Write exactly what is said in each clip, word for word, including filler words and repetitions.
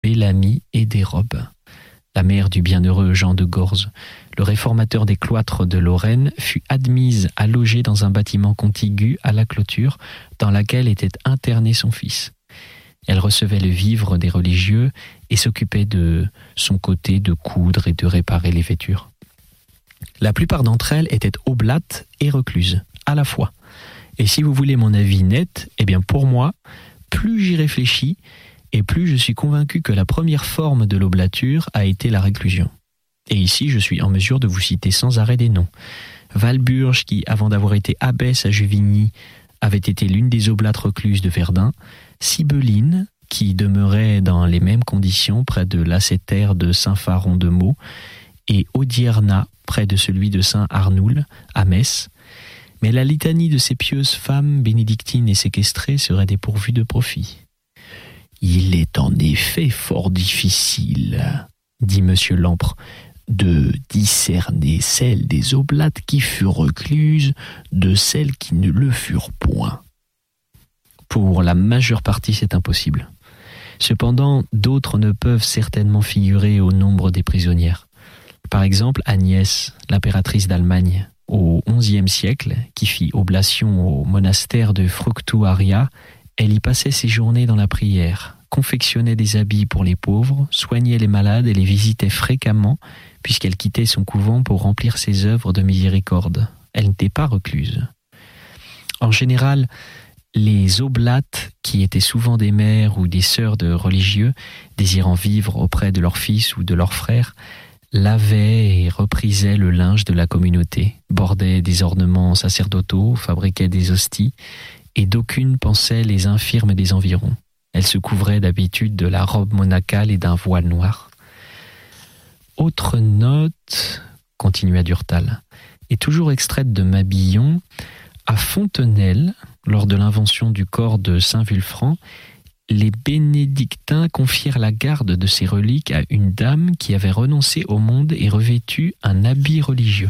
Bellamy et Desrobes. La mère du bienheureux Jean de Gorze, le réformateur des cloîtres de Lorraine, fut admise à loger dans un bâtiment contigu à la clôture dans laquelle était interné son fils. Elle recevait le vivre des religieux et s'occupait de son côté de coudre et de réparer les vêtures. La plupart d'entre elles étaient oblates et recluses, à la fois. Et si vous voulez mon avis net, eh bien pour moi, plus j'y réfléchis, et plus je suis convaincu que la première forme de l'oblature a été la réclusion. Et ici, je suis en mesure de vous citer sans arrêt des noms. Walburge, qui, avant d'avoir été abbesse à Juvigny, avait été l'une des oblates recluses de Verdun, Sibeline, qui demeurait dans les mêmes conditions près de l'ascétaire de Saint-Faron-de-Meaux, et Audierna, près de celui de Saint-Arnoul, à Metz. Mais la litanie de ces pieuses femmes bénédictines et séquestrées serait dépourvue de profit. « Il est en effet fort difficile, dit Monsieur Lampre, de discerner celles des oblates qui furent recluses de celles qui ne le furent point. » Pour la majeure partie, c'est impossible. Cependant, d'autres ne peuvent certainement figurer au nombre des prisonnières. Par exemple, Agnès, l'impératrice d'Allemagne, au onzième siècle, qui fit oblation au monastère de Fructuaria, elle y passait ses journées dans la prière, confectionnait des habits pour les pauvres, soignait les malades et les visitait fréquemment, puisqu'elle quittait son couvent pour remplir ses œuvres de miséricorde. Elle n'était pas recluse. En général, les oblates, qui étaient souvent des mères ou des sœurs de religieux, désirant vivre auprès de leur fils ou de leur frère, lavaient et reprisaient le linge de la communauté, bordaient des ornements sacerdotaux, fabriquaient des hosties, et d'aucunes pensaient les infirmes des environs. Elles se couvraient d'habitude de la robe monacale et d'un voile noir. Autre note, continua Durtal, et toujours extraite de Mabillon, à Fontenelle, lors de l'invention du corps de Saint-Vulfran, les bénédictins confièrent la garde de ces reliques à une dame qui avait renoncé au monde et revêtu un habit religieux.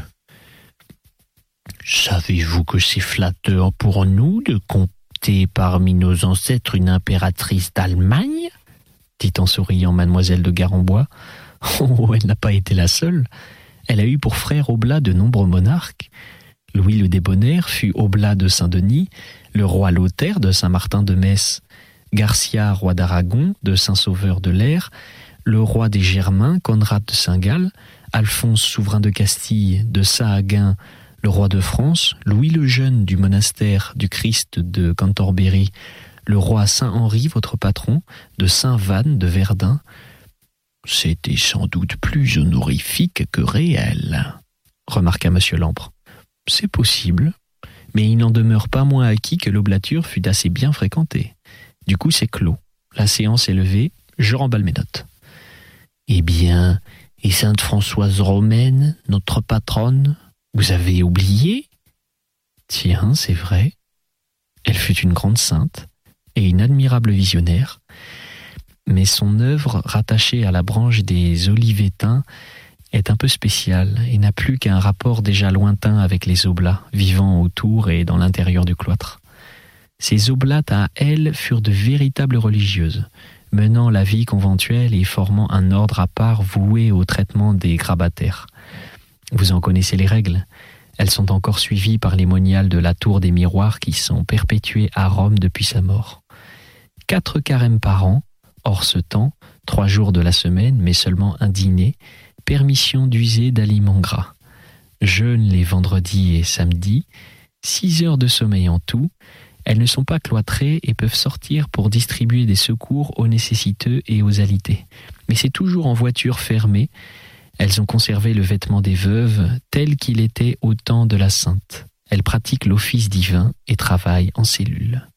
« Savez-vous que c'est flatteur pour nous de compter parmi nos ancêtres une impératrice d'Allemagne ?» dit en souriant mademoiselle de Garembois. « Oh, elle n'a pas été la seule. Elle a eu pour frère oblat de nombreux monarques. Louis le Débonnaire fut oblat de Saint-Denis, le roi Lothaire de Saint-Martin de Metz, Garcia, roi d'Aragon, de Saint-Sauveur de l'Air, le roi des Germains, Conrad de Saint-Gall, Alphonse, souverain de Castille, de Sahaguin, le roi de France, Louis le Jeune du monastère du Christ de Cantorbéry, le roi Saint-Henri, votre patron, de Saint-Vanne de Verdun. C'était sans doute plus honorifique que réel, remarqua Monsieur Lampre. C'est possible, mais il n'en demeure pas moins acquis que l'oblature fut assez bien fréquentée. Du coup, c'est clos. La séance est levée, je remballe mes notes. Eh bien, et sainte Françoise romaine, notre patronne, vous avez oublié ? Tiens, c'est vrai. Elle fut une grande sainte et une admirable visionnaire, mais son œuvre, rattachée à la branche des Olivétains, est un peu spéciale et n'a plus qu'un rapport déjà lointain avec les oblats, vivant autour et dans l'intérieur du cloître. Ces oblates à elles furent de véritables religieuses, menant la vie conventuelle et formant un ordre à part voué au traitement des grabataires. Vous en connaissez les règles. Elles sont encore suivies par les moniales de la tour des miroirs qui sont perpétuées à Rome depuis sa mort. Quatre carêmes par an, hors ce temps, trois jours de la semaine, mais seulement un dîner, permission d'user d'aliments gras. Jeûne les vendredis et samedis, six heures de sommeil en tout. Elles ne sont pas cloîtrées et peuvent sortir pour distribuer des secours aux nécessiteux et aux alités. Mais c'est toujours en voiture fermée. Elles ont conservé le vêtement des veuves tel qu'il était au temps de la sainte. Elles pratiquent l'office divin et travaillent en cellule.